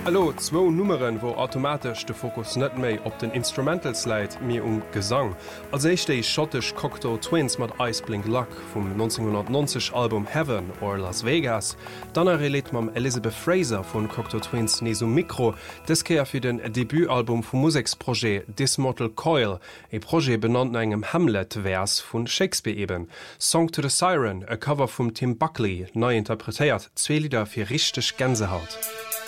Hallo, 2 Nummern, wo automatisch de Fokus net méi op den Instrumentals leit mir Gesang. Als echte ich schottisch Cocteau Twins mat Iceblink Luck vom 1990 Album Heaven or Las Vegas. Dann relet mam Elizabeth Fraser von Cocteau Twins Neso Mikro, deskeer fir den Debütalbum vom Musiksprojekt This Mortal Coil, e Projekt benannt engem Hamlet-Vers vun Shakespeare eben. Song to the Siren, a Cover vom Tim Buckley, neu interpretiert, 2 Lieder fir richtig Gänsehaut.